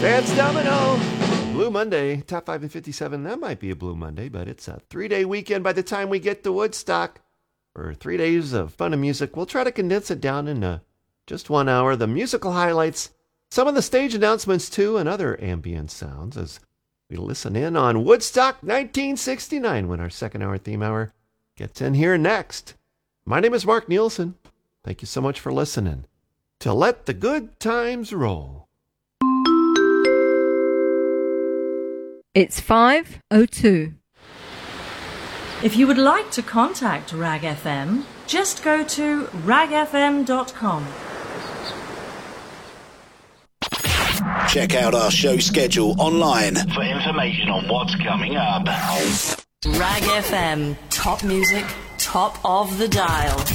Vance Domino, Blue Monday, top 5 and 57. That might be a Blue Monday, but it's a 3-day weekend by the time we get to Woodstock. For 3 days of fun and music, we'll try to condense it down into just 1 hour. The musical highlights, some of the stage announcements too, and other ambient sounds as we listen in on Woodstock 1969 when our second hour theme hour gets in here next. My name is Mark Nielsen. Thank you so much for listening to Let the Good Times Roll. It's 5:02. If you would like to contact RAG FM, just go to ragfm.com. Check out our show schedule online for information on what's coming up. RAG FM, top music, top of the dial.